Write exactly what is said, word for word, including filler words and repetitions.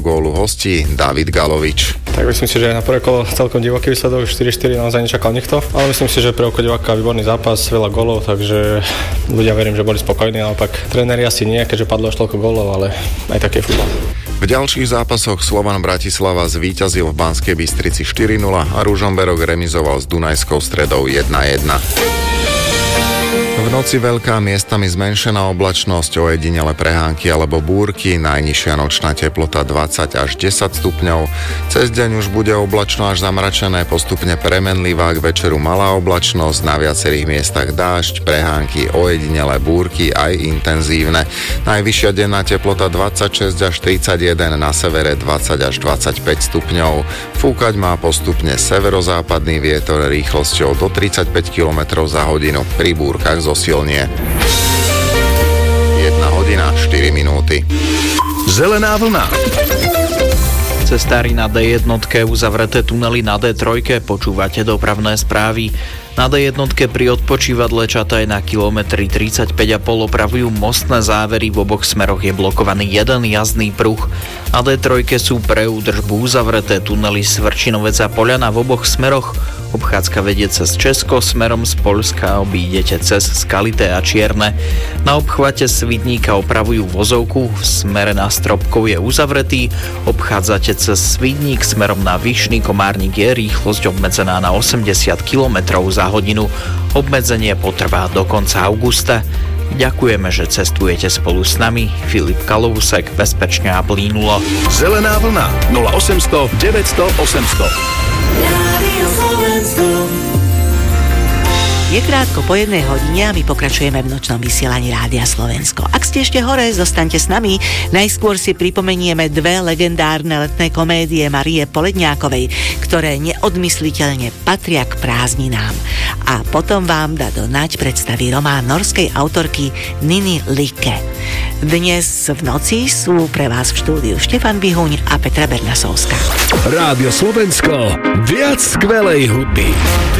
gólu hostí David Galovič. Tak myslím si, že na prvé kolo celkom divoký výsledok, štyri štyri naozaj nečakal nikto, ale myslím si, že pre oko diváka výborný zápas, veľa gólov, takže ľudia verím, že boli spokojní, naopak tréneri asi nie, keďže padlo až toľko gólov, ale aj taký futbal. V ďalších zápasoch Slovan Bratislava zvíťazil v Banskej Bystrici štyri nula a Ružomberok remizoval s Dunajskou Stredou jedna jedna. V noci veľká, miestami zmenšená oblačnosť, ojedinele prehánky alebo búrky, najnižšia nočná teplota dvadsať až desať stupňov. Cez deň už bude oblačno až zamračené, postupne premenlivá, k večeru malá oblačnosť, na viacerých miestach dážď, prehánky, ojedinele búrky aj intenzívne. Najvyššia denná teplota dvadsaťšesť až tridsaťjeden, na severe dvadsať až dvadsaťpäť stupňov. Fúkať má postupne severozápadný vietor rýchlosťou do tridsaťpäť kilometrov za hodinu, pri búrkach zosilnie. jedna hodina štyri minúty. Zelená vlna. Cestári na dé jednotke, uzavreté tunely na dé tri, počúvate dopravné správy. Na dé jednotke pri odpočívadle Čataj na kilometri tridsaťpäť a pol opravujú mostné závery, v oboch smeroch je blokovaný jeden jazdný pruh. Na dé tri sú pre údržbu uzavreté tunely Svrčinovec a Poľana v oboch smeroch. Obchádzka vedie cez Česko, smerom z Poľska a obídete cez Skalité a Čierne. Na obchvate Svidníka opravujú vozovku, v smere na Stropkov je uzavretý, obchádzate cez Svidník, smerom na Vyšný Komárnik je rýchlosť obmedzená na osemdesiat kilometrov za hodinu. Obmedzenie potrvá do konca augusta. Ďakujeme, že cestujete spolu s nami. Filip Kalovusek, bezpečne a plynulo. Zelená vlna nula osemsto deväťsto osemsto. Je krátko po jednej hodine a my pokračujeme v nočnom vysielaní Rádia Slovensko. Ak ste ešte hore, zostaňte s nami. Najskôr si pripomenieme dve legendárne letné komédie Marie Poledňákovej, ktoré neodmysliteľne patria k prázdninám. A potom vám Dado Naď predstaví román norskej autorky Niny Lykke. Dnes v noci sú pre vás v štúdiu Štefan Bihuň a Petra Bernasovská. Rádio Slovensko, viac skvelej hudby.